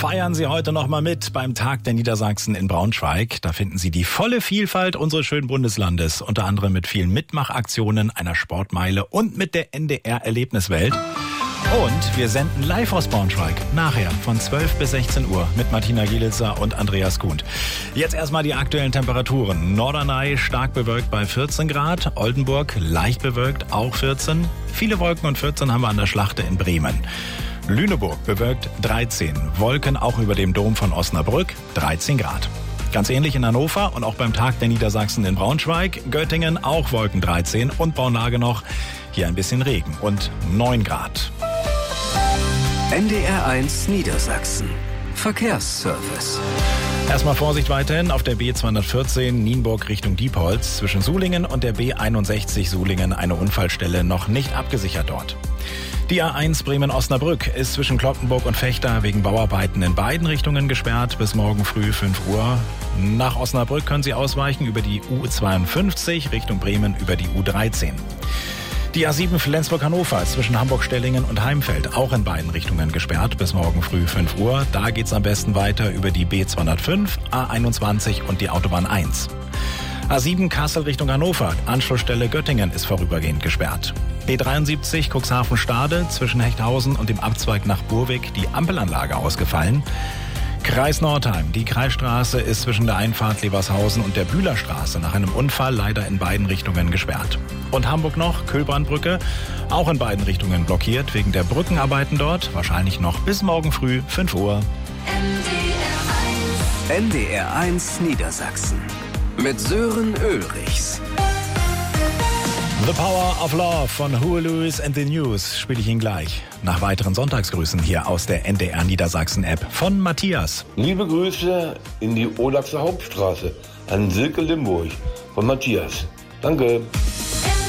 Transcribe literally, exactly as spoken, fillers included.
Feiern Sie heute noch mal mit beim Tag der Niedersachsen in Braunschweig. Da finden Sie die volle Vielfalt unseres schönen Bundeslandes, unter anderem mit vielen Mitmachaktionen, einer Sportmeile und mit der N D R-Erlebniswelt. Und wir senden live aus Braunschweig, nachher von zwölf bis sechzehn Uhr mit Martina Gielitzer und Andreas Kuhn. Jetzt erstmal die aktuellen Temperaturen. Norderney stark bewölkt bei vierzehn Grad, Oldenburg leicht bewölkt, auch vierzehn. Viele Wolken und vierzehn haben wir an der Schlachte in Bremen. Lüneburg bewölkt dreizehn, Wolken auch über dem Dom von Osnabrück, dreizehn Grad. Ganz ähnlich in Hannover und auch beim Tag der Niedersachsen in Braunschweig, Göttingen auch Wolken dreizehn und Braunlage noch, hier ein bisschen Regen und neun Grad. N D R eins Niedersachsen. Verkehrsservice. Erstmal Vorsicht weiterhin auf der B zweihundertvierzehn Nienburg Richtung Diepholz. Zwischen Sulingen und der B einundsechzig Sulingen eine Unfallstelle noch nicht abgesichert dort. Die A eins Bremen-Osnabrück ist zwischen Cloppenburg und Vechta wegen Bauarbeiten in beiden Richtungen gesperrt bis morgen früh fünf Uhr. Nach Osnabrück können Sie ausweichen über die U zweiundfünfzig Richtung Bremen über die U dreizehn. Die A sieben Flensburg-Hannover zwischen Hamburg-Stellingen und Heimfeld auch in beiden Richtungen gesperrt bis morgen früh fünf Uhr. Da geht's am besten weiter über die B zweihundertfünf, A einundzwanzig und die Autobahn eins. A sieben Kassel Richtung Hannover, Anschlussstelle Göttingen ist vorübergehend gesperrt. B dreiundsiebzig Cuxhaven-Stade zwischen Hechthausen und dem Abzweig nach Burwig die Ampelanlage ausgefallen. Kreis Nordheim. Die Kreisstraße ist zwischen der Einfahrt Levershausen und der Bühlerstraße nach einem Unfall leider in beiden Richtungen gesperrt. Und Hamburg noch, Kühlbrandbrücke, auch in beiden Richtungen blockiert wegen der Brückenarbeiten dort, wahrscheinlich noch bis morgen früh fünf Uhr. N D R eins Niedersachsen mit Sören Ulrichs. The Power of Love von Huey Lewis and the News spiele ich Ihnen gleich. Nach weiteren Sonntagsgrüßen hier aus der N D R Niedersachsen-App von Matthias. Liebe Grüße in die Olaxer Hauptstraße an Silke Limburg von Matthias. Danke.